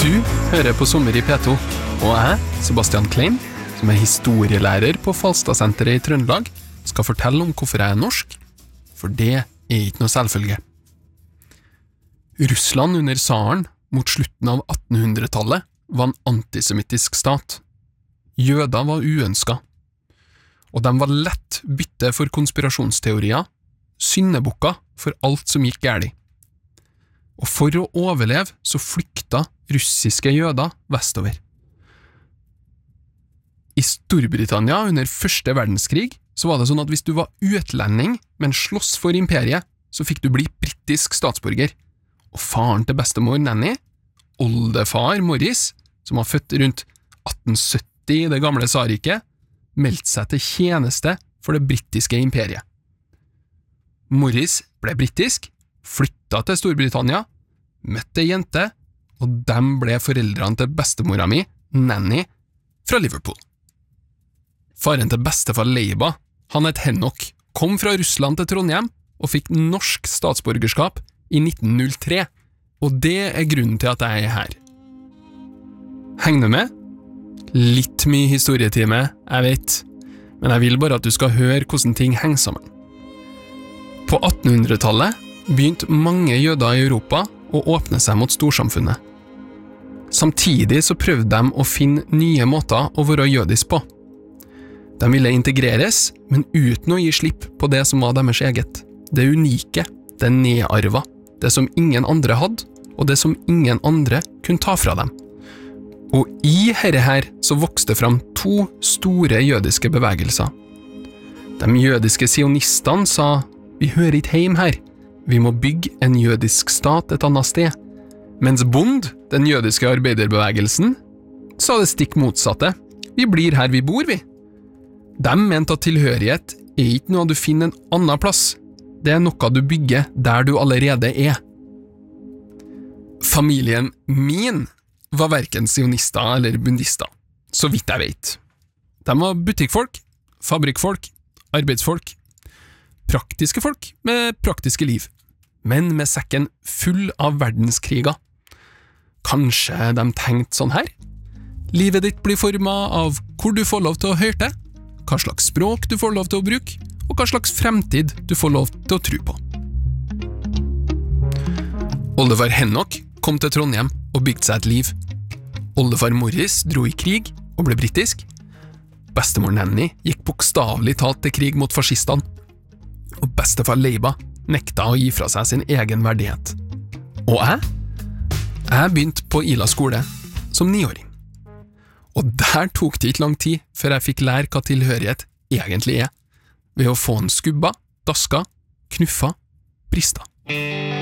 Du hører på Sommer i P2, og jeg, Sebastian Klein, som historielærer på Falstadsenteret i Trøndelag, skal fortelle om hvorfor jeg norsk, for det ikke noe selvfølge. Russland under tsaren mot slutten av 1800-tallet var en antisemittisk stat. Jøder var uønsket, og de var lett bytte for konspirasjonsteorier, syndebukker for alt som gikk galt. Og for å overleve så flykta russiske jøder vestover. I Storbritannia under første verdenskrig så var det sånn at hvis du var utlending, men slåss for imperiet, så fikk du bli britisk statsborger. Og faren til bestemor Nanny, oldefar Morris, som var født rundt 1870 i det gamle tsarriket, meldte seg til tjeneste for det britiske imperiet. Morris ble britisk, flytta til Storbritannia, møtte ei jente, og dem ble foreldrene til bestemora mi, Nanny, fra Liverpool. Faren til bestefar Leiba, han het Henok, kom fra Russland til Trondheim og fikk norsk statsborgerskap i 1903, og det er grunnen til at jeg er her. Heng du med? Litt mye historietime, jeg vet, men jeg vil bare at du skal høre hvordan ting henger sammen. På 1800-tallet begynte mange jøder i Europa å åpne seg mot storsamfunnet. Samtidig så prøvde de å finne nye måter å være jødisk på. De ville integreres, men uten å gi slipp på det som var deres eget. Det unike, det nedarva, det som ingen andre hadde, og det som ingen andre kunne ta fra dem. Og i dette her så vokste fram to store jødiske bevegelser. De jødiske sionistene sa, vi hører ikke hjem her, vi må bygge en jødisk stat et annet sted. Mens Bund, den jødiske arbeiderbevegelsen, sa det stikk motsatte, vi blir her vi bor, vi. De mente at tilhørighet er ikke noe du finner en annen plass, det er noe du bygger der du allerede er. Familien min var hverken sionister eller bundister, så vidt jeg vet. De var butikkfolk, fabrikkfolk, arbeidsfolk, praktiske folk med praktiske liv, men med sekken full av verdenskriger. Kanskje de tenkte sånn her? Livet ditt blir formet av hvor du får lov til å høre til, hva slags språk du får lov til å bruke, og hva slags fremtid du får lov til å tro på. Oldefar Henok kom til Trondheim og bygde seg et liv. Oldefar Morris dro i krig og ble britisk. Bestemor Nanny gikk bokstavelig talt til krig mot fascistene. Og bestefar Leiba nekta å gi fra seg sin egen verdighet. Og jeg begynte på Ila skole som 9-åring. Og der tok det ikke lang tid før jeg fikk lære hva tilhørighet egentlig er, ved å få en skubba, daska, knuffa, brista.